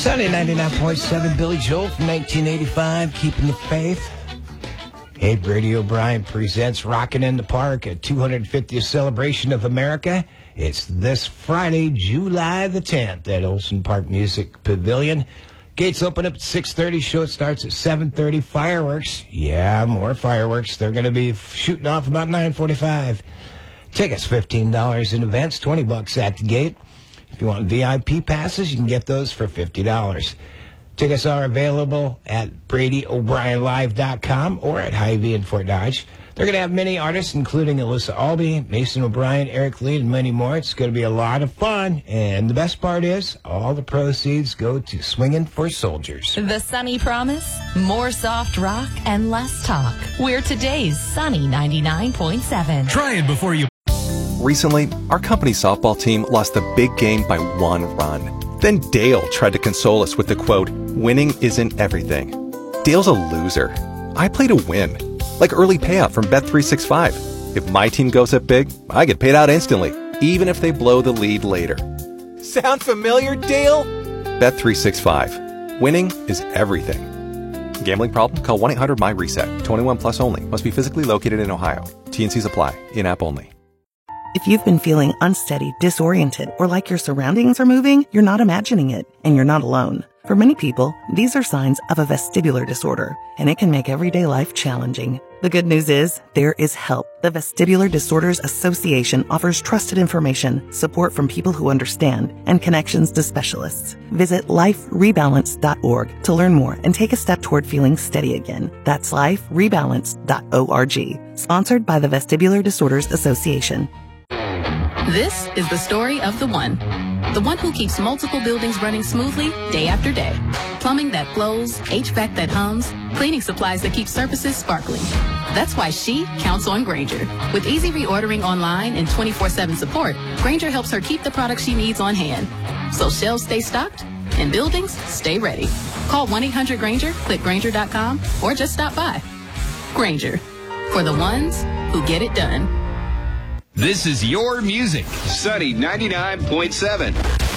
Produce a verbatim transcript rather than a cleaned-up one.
Sunny ninety-nine point seven, Billy Joel from nineteen eighty-five, Keeping the Faith. Hey, Brady O'Brien presents Rockin' in the Park, a two hundred fiftieth celebration of America. It's this Friday, July the tenth, at Olsen Park Music Pavilion. Gates open up at six thirty. Show starts at seven thirty. Fireworks. Yeah, more fireworks. They're going to be shooting off about nine forty-five. Tickets, fifteen dollars in advance, twenty bucks at the gate. If you want V I P passes, you can get those for fifty dollars. Tickets are available at Brady O'Brien Live dot com or at Hy-Vee in Fort Dodge. They're going to have many artists, including Alyssa Albee, Mason O'Brien, Eric Lee, and many more. It's going to be a lot of fun. And the best part is, all the proceeds go to Swinging for Soldiers. The Sunny Promise, more soft rock and less talk. We're today's Sunny ninety-nine point seven. Try it before you... Recently, our company softball team lost a big game by one run. Then Dale tried to console us with the quote, "Winning isn't everything." Dale's a loser. I play to win. Like early payout from Bet three sixty-five. If my team goes up big, I get paid out instantly, even if they blow the lead later. Sound familiar, Dale? Bet three sixty-five. Winning is everything. Gambling problem? Call one eight hundred M Y RESET. twenty-one plus only. Must be physically located in Ohio. T and Cs apply. In-app only. If you've been feeling unsteady, disoriented, or like your surroundings are moving, you're not imagining it, and you're not alone. For many people, these are signs of a vestibular disorder, and it can make everyday life challenging. The good news is, there is help. The Vestibular Disorders Association offers trusted information, support from people who understand, and connections to specialists. Visit life rebalance dot org to learn more and take a step toward feeling steady again. That's life rebalance dot org. Sponsored by the Vestibular Disorders Association. This is the story of the one. The one who keeps multiple buildings running smoothly day after day. Plumbing that flows, H V A C that hums, cleaning supplies that keep surfaces sparkling. That's why she counts on Grainger. With easy reordering online and twenty-four seven support, Grainger helps her keep the products she needs on hand. So shelves stay stocked and buildings stay ready. Call one eight hundred Grainger, click Grainger dot com, or just stop by. Grainger, for the ones who get it done. This is your music. Sunny ninety-nine point seven.